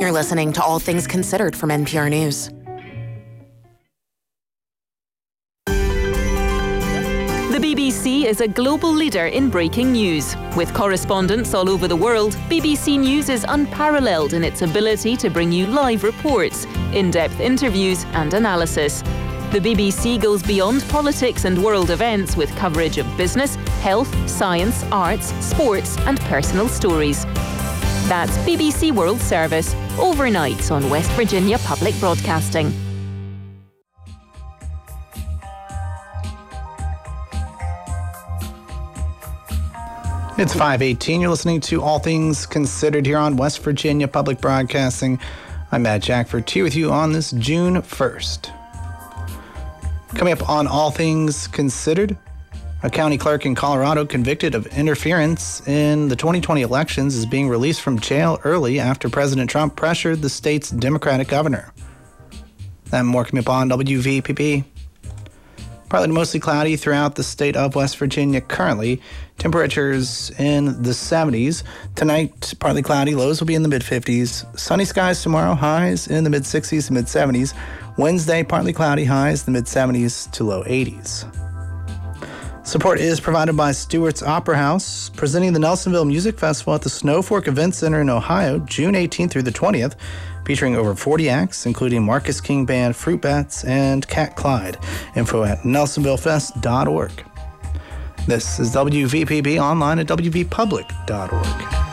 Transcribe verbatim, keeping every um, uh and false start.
You're listening to All Things Considered from N P R News. The B B C is a global leader in breaking news. With correspondents all over the world, B B C News is unparalleled in its ability to bring you live reports, in-depth interviews and analysis. The B B C goes beyond politics and world events with coverage of business, health, science, arts, sports and personal stories. That's B B C World Service, overnight on West Virginia Public Broadcasting. It's five eighteen. You're listening to All Things Considered here on West Virginia Public Broadcasting. I'm Matt Jackford, here with you on this June first. Coming up on All Things Considered, a county clerk in Colorado convicted of interference in the twenty twenty elections is being released from jail early after President Trump pressured the state's Democratic governor. And more coming up on W V P P. Partly to mostly cloudy throughout the state of West Virginia currently. Temperatures in the seventies. Tonight, partly cloudy. Lows will be in the mid-fifties. Sunny skies tomorrow. Highs in the mid-sixties to mid-seventies. Wednesday, partly cloudy. Highs in the mid-seventies to low eighties. Support is provided by Stewart's Opera House, presenting the Nelsonville Music Festival at the Snow Fork Event Center in Ohio, June eighteenth through the twentieth, featuring over forty acts, including Marcus King Band, Fruit Bats, and Cat Clyde. Info at nelsonville fest dot org. This is W V P B, online at w v public dot org.